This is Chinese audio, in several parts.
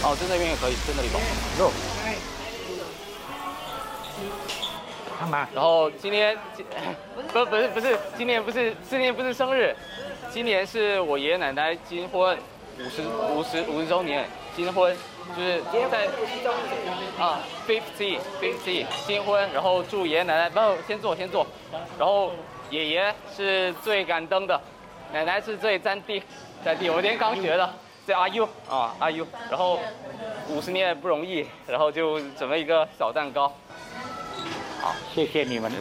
哦，在那边也可以，在那里吧。 肉。干嘛？ 然后今年，不是，今年不是生日，今年是我爷爷奶奶金婚50周年，金婚就是在啊50金婚，然后祝爷爷奶奶不先坐，然后爷爷是最敢登的，奶奶是最占地，我今天刚学的，这阿 U 啊阿 U，然后50年不容易，然后就准备一个小蛋糕。 好，谢谢你们。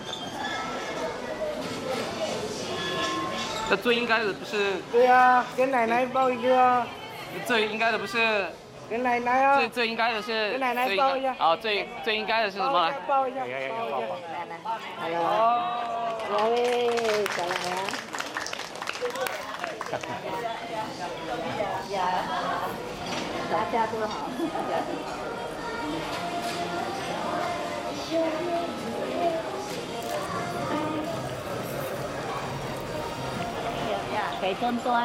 那最应该的不是？ 对啊，给奶奶抱一个啊。 最应该的不是？ 给奶奶啊。 最应该的是？ 给奶奶抱一下。 啊，最应该的是什么？ 抱一下。 抱一下。 奶奶。来嘞，小奶奶。大家都好。 给墩墩。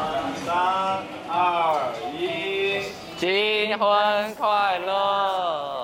3、2、1， 金婚快乐！